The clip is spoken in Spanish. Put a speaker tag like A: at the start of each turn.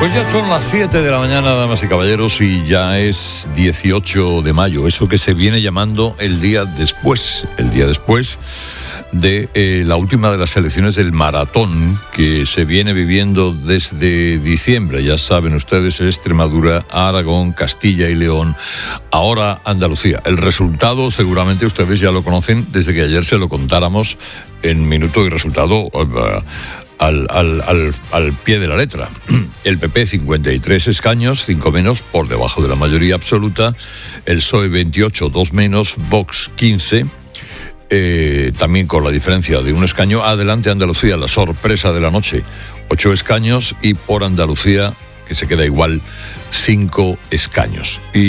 A: Pues ya son las 7 de la mañana, damas y caballeros, y ya es 18 de mayo, eso que se viene llamando el día después de la última de las elecciones del maratón que se viene viviendo desde diciembre. Ya saben ustedes, Extremadura, Aragón, Castilla y León, ahora Andalucía. El resultado seguramente ustedes ya lo conocen desde que ayer se lo contáramos en Minuto y Resultado al pie de la letra. El PP 53 escaños, 5 menos, por debajo de la mayoría absoluta. El PSOE 28, 2 menos. Vox 15, también con la diferencia de un escaño. Adelante Andalucía, la sorpresa de la noche, 8 escaños. Y por Andalucía, que se queda igual, 5 escaños. Y